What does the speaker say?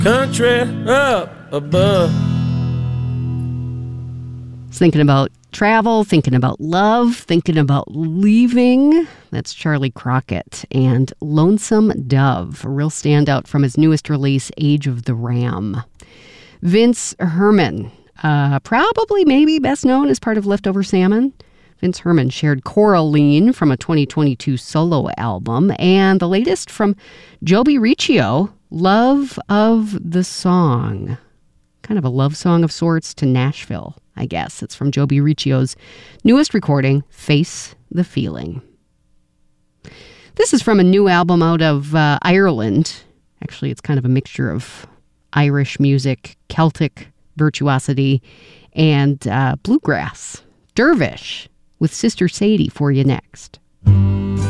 country up above. Thinking about travel, thinking about love, thinking about leaving. That's Charlie Crockett and Lonesome Dove, a real standout from his newest release, Age of the Ram. Vince Herman, probably maybe best known as part of Leftover Salmon. Vince Herman shared Coraline from a 2022 solo album, and the latest from Joby Riccio, Love of the Song. Kind of a love song of sorts to Nashville, I guess. It's from Joby Riccio's newest recording, Face the Feeling. This is from a new album out of Ireland. Actually, it's kind of a mixture of Irish music, Celtic virtuosity, and bluegrass. Dervish with Sister Sadie for you next.